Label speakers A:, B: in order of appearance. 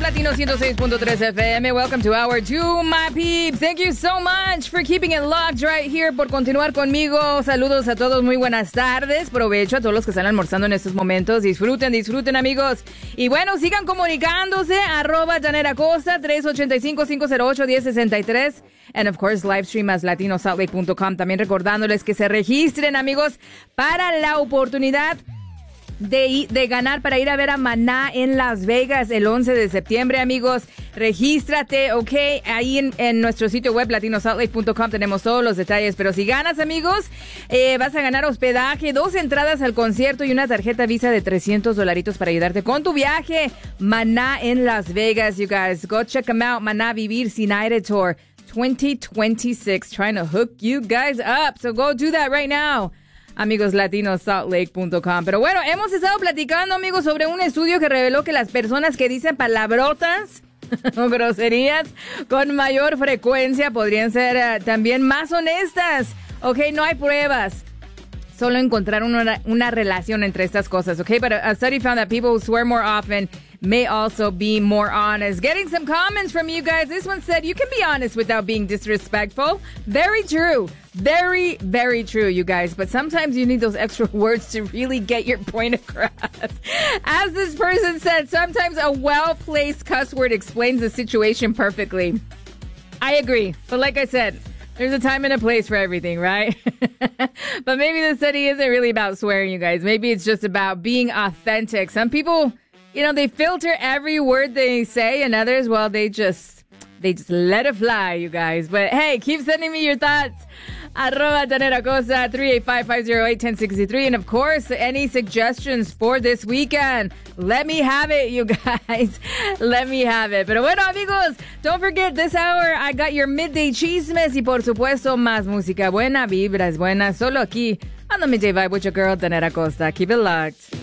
A: Latino 106.3 FM. Welcome to Hour 2, my peeps. Thank you so much for keeping it locked right here, por continuar conmigo. Saludos a todos, muy buenas tardes. Provecho a todos los que están almorzando en estos momentos. Disfruten, amigos. Y bueno, sigan comunicándose. @JanerAcosta, 385-508-1063. And of course, livestream as latinosaltlake.com. También recordándoles que se registren, amigos, para la oportunidad de ganar para ir a ver a Maná en Las Vegas el 11 de septiembre, amigos. Regístrate, ok. Ahí en nuestro sitio web, latinosaltlake.com, tenemos todos los detalles. Pero si ganas, amigos, vas a ganar hospedaje, 2 entradas al concierto y una tarjeta Visa de $300 para ayudarte con tu viaje. Maná en Las Vegas, you guys. Go check them out. Maná Vivir Sin Aire Tour 2026. Trying to hook you guys up. So go do that right now. Amigos, latinosaltlake.com. Pero bueno, hemos estado platicando, amigos, sobre un estudio que reveló que las personas que dicen palabrotas o groserías con mayor frecuencia podrían ser también más honestas. Ok, no hay pruebas. Solo encontrar una relación entre estas cosas, okay? But a study found that people who swear more often may also be more honest. Getting some comments from you guys. This one said, you can be honest without being disrespectful. Very true. Very, very true, you guys. But sometimes you need those extra words to really get your point across. As this person said, sometimes a well-placed cuss word explains the situation perfectly. I agree. But like I said, there's a time and a place for everything, right? But maybe the study isn't really about swearing, you guys. Maybe it's just about being authentic. Some people, you know, they filter every word they say, and others, well, they just let it fly, you guys. But hey, keep sending me your thoughts. @JanerAcosta, 385-508-1063. And of course, any suggestions for this weekend, let me have it, you guys. Let me have it. Pero bueno, amigos, don't forget, this hour, I got your midday chismes y por supuesto, más música buena, vibras buenas, solo aquí on the Midday Vibe with your girl, JanerAcosta. Keep it locked.